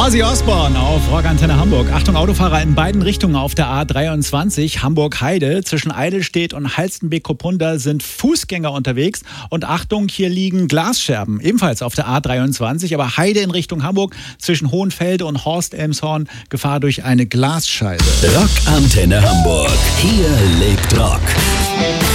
Ozzy Osbourne auf Rockantenne Hamburg. Achtung, Autofahrer in beiden Richtungen auf der A23 Hamburg-Heide. Zwischen Eidelstedt und Halstenbek-Kopunda sind Fußgänger unterwegs. Und Achtung, hier liegen Glasscherben, ebenfalls auf der A23. Aber Heide in Richtung Hamburg zwischen Hohenfelde und Horst-Elmshorn. Gefahr durch eine Glasscheibe. Rockantenne Hamburg. Hier lebt Rock.